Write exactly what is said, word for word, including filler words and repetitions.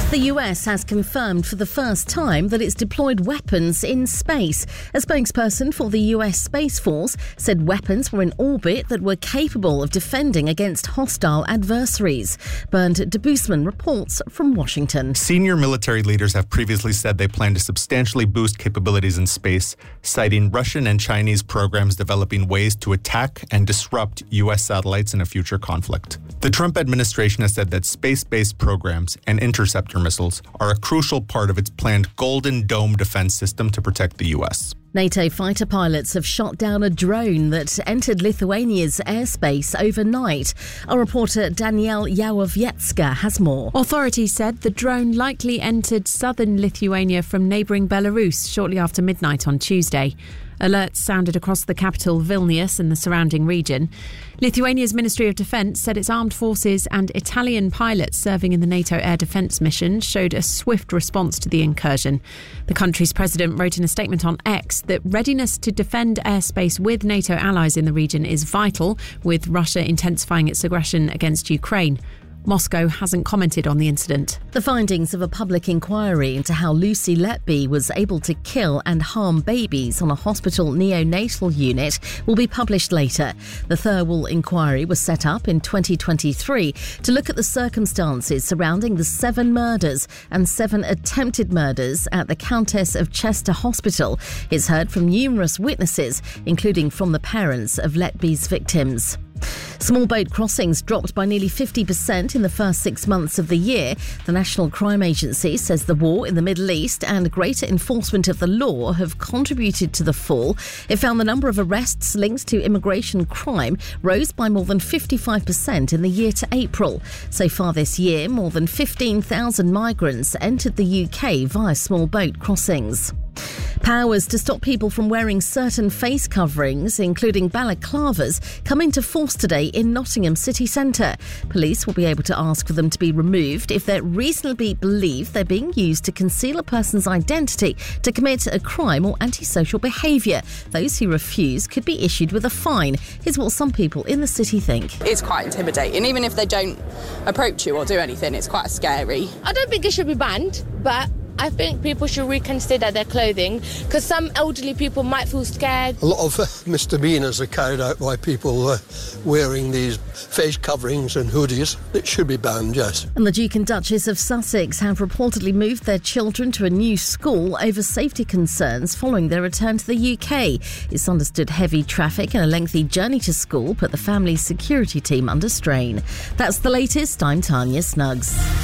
The U S has confirmed for the first time that it's deployed weapons in space. A spokesperson for the U S Space Force said weapons were in orbit that were capable of defending against hostile adversaries. Bernd de Boosman reports from Washington. Senior military leaders have previously said they plan to substantially boost capabilities in space, citing Russian and Chinese programs developing ways to attack and disrupt U S satellites in a future conflict. The Trump administration has said that space-based programs and interceptor missiles are a crucial part of its planned Golden Dome defense system to protect the U S. NATO fighter pilots have shot down a drone that entered Lithuania's airspace overnight. Our reporter Danielle Yawowiecka has more. Authorities said the drone likely entered southern Lithuania from neighbouring Belarus shortly after midnight on Tuesday. Alerts sounded across the capital Vilnius and the surrounding region. Lithuania's Ministry of Defence said its armed forces and Italian pilots serving in the NATO air defence mission showed a swift response to the incursion. The country's president wrote in a statement on X that readiness to defend airspace with NATO allies in the region is vital, with Russia intensifying its aggression against Ukraine. Moscow hasn't commented on the incident. The findings of a public inquiry into how Lucy Letby was able to kill and harm babies on a hospital neonatal unit will be published later. The Thirlwall inquiry was set up in twenty twenty-three to look at the circumstances surrounding the seven murders and seven attempted murders at the Countess of Chester Hospital. It's heard from numerous witnesses, including from the parents of Letby's victims. Small boat crossings dropped by nearly fifty percent in the first six months of the year. The National Crime Agency says the war in the Middle East and greater enforcement of the law have contributed to the fall. It found the number of arrests linked to immigration crime rose by more than fifty-five percent in the year to April. So far this year, more than fifteen thousand migrants entered the U K via small boat crossings. Powers to stop people from wearing certain face coverings, including balaclavas, come into force today in Nottingham city centre. Police will be able to ask for them to be removed if they're reasonably believed they're being used to conceal a person's identity to commit a crime or antisocial behaviour. Those who refuse could be issued with a fine. Here's what some people in the city think. It's quite intimidating. Even if they don't approach you or do anything, it's quite scary. I don't think it should be banned, but I think people should reconsider their clothing because some elderly people might feel scared. A lot of uh, misdemeanours are carried out by people uh, wearing these face coverings and hoodies. It should be banned, yes. And the Duke and Duchess of Sussex have reportedly moved their children to a new school over safety concerns following their return to the U K. It's understood heavy traffic and a lengthy journey to school put the family's security team under strain. That's the latest. I'm Tanya Snuggs.